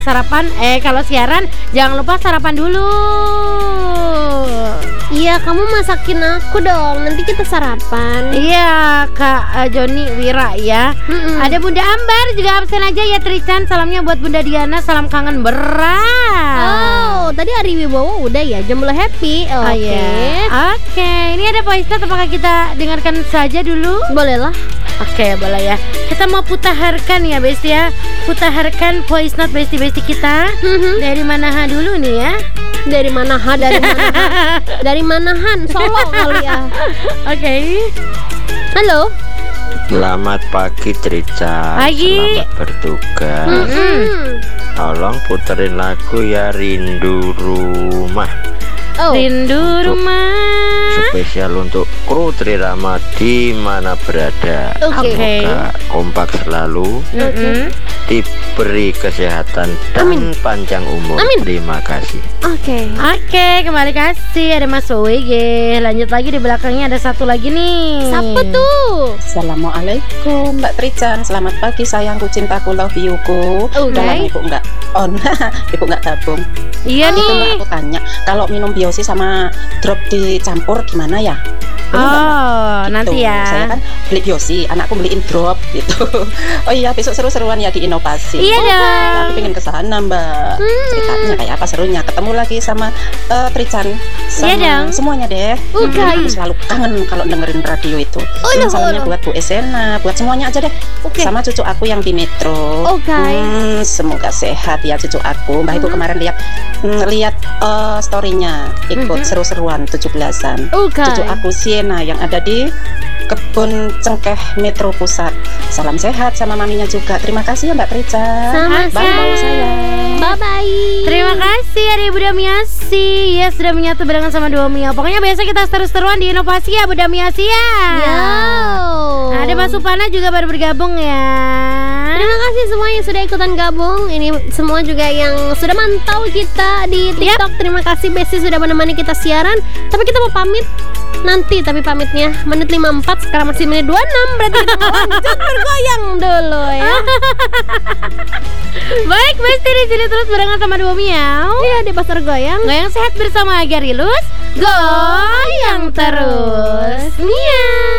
Sarapan, kalau siaran jangan lupa sarapan dulu. Iya, kamu masakin aku dong. Nanti kita sarapan. Iya, Kak Joni Wira ya. Ada Bunda Ambar juga absen aja ya, Trican. Salamnya buat Bunda Diana, salam kangen berat. Oh, tadi Ari Wibowo udah ya, Jomblo Happy. Oke. Oke, ini ada voice-note, apakah kita dengarkan saja dulu? Boleh lah. Oke, boleh ya. Kita mau putaharkan ya, Besti ya. Putaharkan voice note Besti-Besti kita. Dari Manaha dulu nih ya. Dari Manaha, dari Manahan, Solo kali ya. Oke. Halo. Selamat pagi Trica. Pagi. Selamat bertugas. Tolong puterin lagu ya, Rindu Rumah. Rindu Rumah. Spesial untuk kru Trirama di mana berada. Semoga kompak selalu. Diberi kesehatan dan panjang umur. Terima kasih. Oke, kembali kasih. Ada Mas WG. Lanjut lagi, di belakangnya ada satu lagi nih. siapa tuh? Assalamualaikum Mbak Trican. Selamat pagi sayangku, cintaku, love you-ku. Dalam ibu nggak on, ibu nggak gabung. Iya Itu nih. Mbak, aku tanya, kalau minum biosi sama drop dicampur gimana ya? Bener nggak, Mbak? Gitu. Nanti ya. Saya kan beli biosi, anakku beliin drop gitu. Oh iya, besok seru-seruan ya di inovasi. Iya dong. Aku pengen ke sana Mbak. Ceritanya kayak apa serunya? Ketemu lagi sama Trican, sama Iya dong. semuanya deh. Aku selalu kangen kalau dengerin radio itu. Salamnya buat Bu Esena, buat semuanya aja deh. Sama cucu aku yang di Metro. Semoga sehat ya cucu aku. Mbak Ibu kemarin lihat storynya, ikut seru-seruan 17-an. Cucu aku Siena yang ada di Kebun Cengkeh Metro Pusat. Salam sehat sama maminya juga. Terima kasih ya Mbak Trica. Bye-bye sayang. Bye-bye. Terima kasih Ari Bunda Miasi. Ya, sudah menyatu barengan sama Dua Mia. Pokoknya biasa kita terus-teruan di inovasi ya Bunda Miasi ya. Nah, ada Mas Supana juga baru bergabung ya. Terima kasih semua yang sudah ikutan gabung. Ini semua juga yang sudah mantau kita di TikTok. Terima kasih Besti sudah menemani kita siaran. Tapi kita mau pamit nanti, tapi pamitnya menit 54, sekarang masih menit 26. Berarti kita mau lanjut bergoyang dulu ya. Baik, Besti di sini terus barengan sama Dua Miau. Iya, di Pasar Goyang. Goyang sehat bersama Agarilus. Goyang terus. Miau.